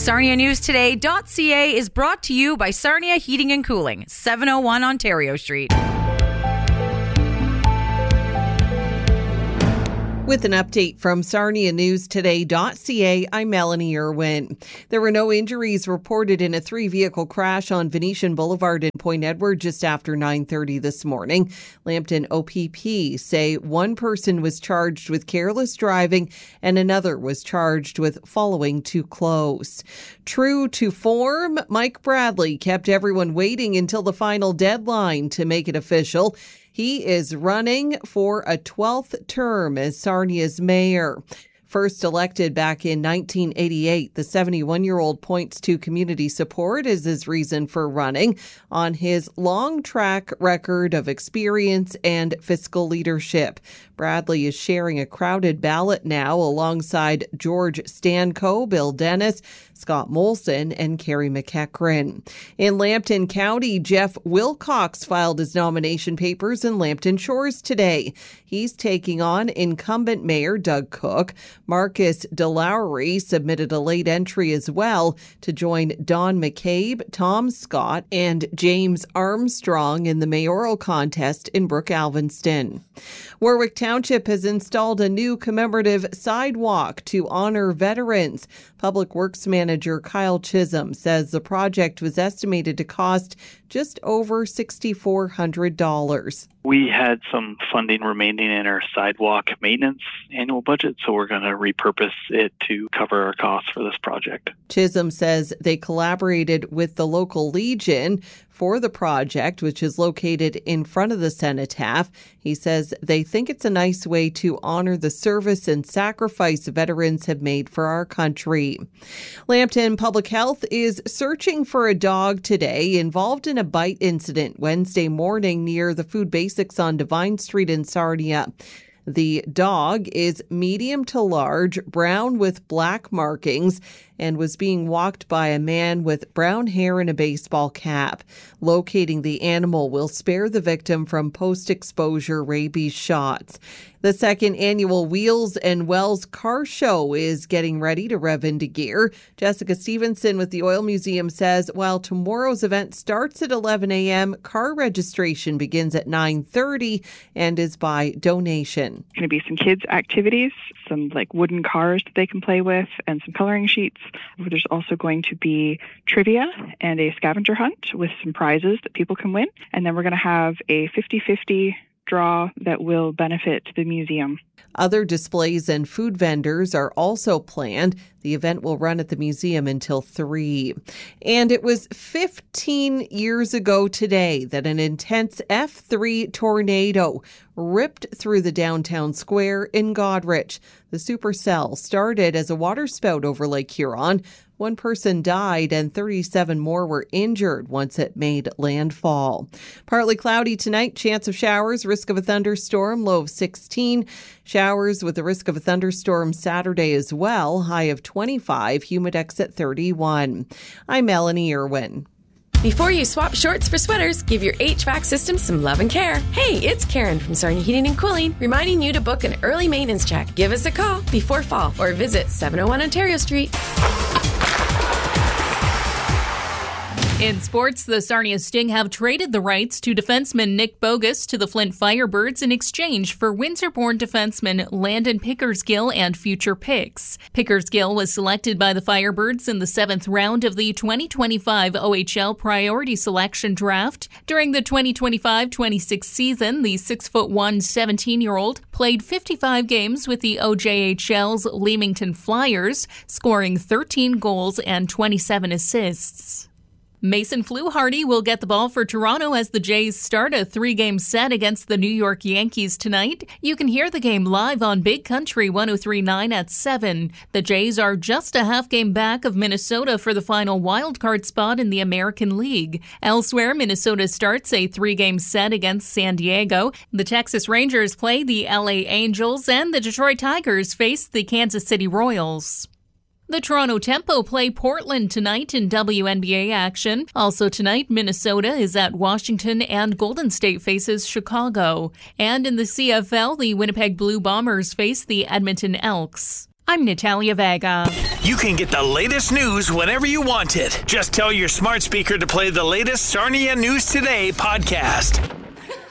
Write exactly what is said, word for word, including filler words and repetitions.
Sarnia News Today dot C A is brought to you by Sarnia Heating and Cooling, seven oh one Ontario Street. With an update from Sarnia News Today dot C A, I'm Melanie Irwin. There were no injuries reported in a three-vehicle crash on Venetian Boulevard in Point Edward just after nine thirty this morning. Lambton O P P say one person was charged with careless driving and another was charged with following too close. True to form, Mike Bradley kept everyone waiting until the final deadline to make it official. He is running for a twelfth term as Sarnia's mayor. First elected back in nineteen eighty-eight, the seventy-one-year-old points to community support as his reason for running on his long track record of experience and fiscal leadership. Bradley is sharing a crowded ballot now alongside George Stanco, Bill Dennis, Scott Molson, and Carrie McEachran. In Lambton County, Jeff Wilcox filed his nomination papers in Lambton Shores today. He's taking on incumbent Mayor Doug Cook. Marcus DeLowry submitted a late entry as well to join Don McCabe, Tom Scott, and James Armstrong in the mayoral contest in Brook Alvinston. Warwick Township has installed a new commemorative sidewalk to honor veterans. Public Works Manager Kyle Chisholm says the project was estimated to cost just over six thousand four hundred dollars. We had some funding remaining in our sidewalk maintenance annual budget, so we're going to repurpose it to cover our costs for this project. Chisholm says they collaborated with the local Legion for the project, which is located in front of the cenotaph. He says they think it's a nice way to honor the service and sacrifice veterans have made for our country. Lambton Public Health is searching for a dog today involved in a bite incident Wednesday morning near the Food Basics on Divine Street in Sarnia. The dog is medium to large, brown with black markings, and was being walked by a man with brown hair and a baseball cap. Locating the animal will spare the victim from post-exposure rabies shots. The second annual Wheels and Wells Car Show is getting ready to rev into gear. Jessica Stevenson with the Oil Museum says while tomorrow's event starts at eleven a.m., car registration begins at nine thirty and is by donation. Going to be some kids' activities, some like wooden cars that they can play with, and some coloring sheets. There's also going to be trivia and a scavenger hunt with some prizes that people can win. And then we're going to have a fifty-fifty draw that will benefit the museum. Other displays and food vendors are also planned. The event will run at the museum until three. And it was fifteen years ago today that an intense F three tornado ripped through the downtown square in Goderich. The supercell started as a waterspout over Lake Huron. One person died and thirty-seven more were injured once it made landfall. Partly cloudy tonight, chance of showers, risk of a thunderstorm, low of sixteen. Showers with the risk of a thunderstorm Saturday as well, high of twenty-five, humidex at thirty-one. I'm Melanie Irwin. Before you swap shorts for sweaters, give your H V A C system some love and care. Hey, it's Karen from Sarnia Heating and Cooling, reminding you to book an early maintenance check. Give us a call before fall or visit seven oh one Ontario Street. In sports, the Sarnia Sting have traded the rights to defenseman Nick Bogus to the Flint Firebirds in exchange for Windsor-born defenseman Landon Pickersgill and future picks. Pickersgill was selected by the Firebirds in the seventh round of the twenty twenty-five O H L Priority Selection Draft. During the twenty twenty-five twenty-six season, the six foot one seventeen-year-old played fifty-five games with the O J H L's Leamington Flyers, scoring thirteen goals and twenty-seven assists. Mason Fluharty will get the ball for Toronto as the Jays start a three-game set against the New York Yankees tonight. You can hear the game live on Big Country one oh three point nine at seven. The Jays are just a half game back of Minnesota for the final wildcard spot in the American League. Elsewhere, Minnesota starts a three-game set against San Diego. The Texas Rangers play the L A Angels, and the Detroit Tigers face the Kansas City Royals. The Toronto Tempo play Portland tonight in W N B A action. Also tonight, Minnesota is at Washington and Golden State faces Chicago. And in the C F L, the Winnipeg Blue Bombers face the Edmonton Elks. I'm Natalia Vega. You can get the latest news whenever you want it. Just tell your smart speaker to play the latest Sarnia News Today podcast.